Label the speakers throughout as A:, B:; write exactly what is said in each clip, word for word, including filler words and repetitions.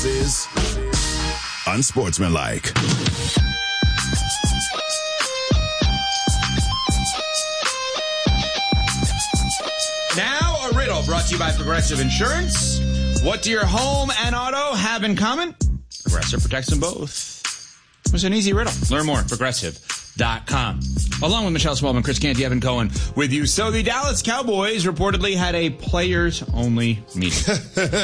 A: This is Unsportsmanlike.
B: Now a riddle brought to you by Progressive Insurance. What do your home and auto have in common? Progressive protects them both. It was an easy riddle. Learn more at Progressive dot com. Along with Michelle Swellman, Chris Canty, Evan Cohen with you. So the Dallas Cowboys reportedly had a players-only meeting.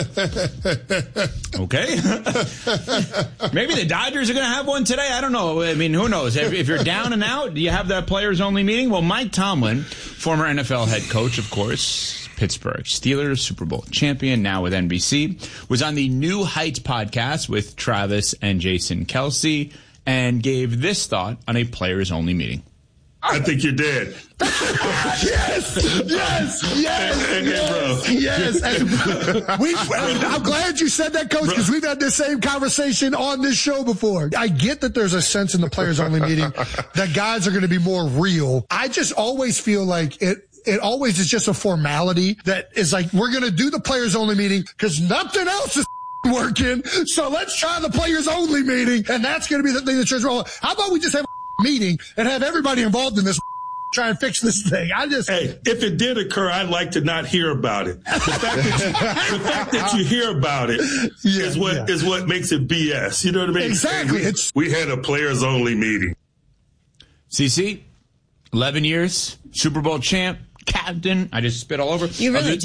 B: Okay. Maybe the Dodgers are going to have one today. I don't know. I mean, who knows? If, if you're down and out, do you have that players-only meeting? Well, Mike Tomlin, former N F L head coach, of course, Pittsburgh Steelers, Super Bowl champion, now with N B C, was on the New Heights podcast with Travis and Jason Kelsey and gave this thought on a players-only meeting.
C: I think you're dead.
D: yes, yes, yes, and, and, yes, and yes. And we, I'm glad you said that, Coach, because we've had this same conversation on this show before. I get that there's a sense in the players-only meeting that guys are going to be more real. I just always feel like it. It always is just a formality that is like, we're going to do the players-only meeting because nothing else is working. So let's try the players-only meeting, and that's going to be the thing that turns wrong. How about we just have a meeting and have everybody involved in this, try and fix this thing? I just
C: hey, if it did occur, I'd like to not hear about it. The fact that you, the fact that you hear about it yeah, is what yeah. is what makes it B S. You know what I mean?
D: Exactly.
C: We,
D: it's
C: we had a players-only meeting.
B: C C, eleven years, Super Bowl champ, captain. I just spit all over.
E: You really
B: of the,